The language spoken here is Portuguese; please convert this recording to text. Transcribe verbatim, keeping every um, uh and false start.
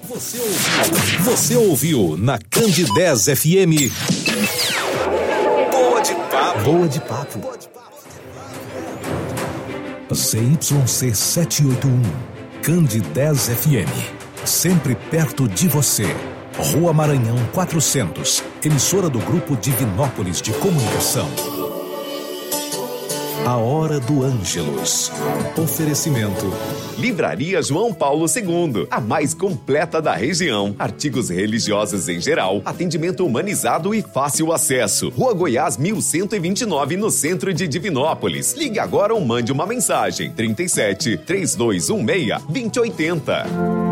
Você ouviu, você ouviu na Candidez F M. Boa de papo. Boa de papo. C Y C setecentos e oitenta e um, Candidez F M. Sempre perto de você. Rua Maranhão quatrocentos, emissora do Grupo Divinópolis de Comunicação. A Hora do Ângelus. Oferecimento. Livraria João Paulo segundo, a mais completa da região. Artigos religiosos em geral, atendimento humanizado e fácil acesso. Rua Goiás mil cento e vinte e nove, no centro de Divinópolis. Ligue agora ou mande uma mensagem. trinta e sete, três dois um seis, dois zero oito zero.